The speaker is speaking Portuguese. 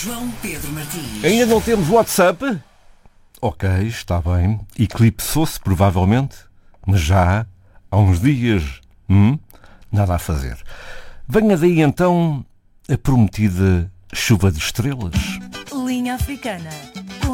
João Pedro Martins. Ainda não temos WhatsApp? Ok, está bem. Eclipsou-se, provavelmente. Mas já há uns dias. Nada a fazer. Venha daí então a prometida chuva de estrelas. Linha Africana.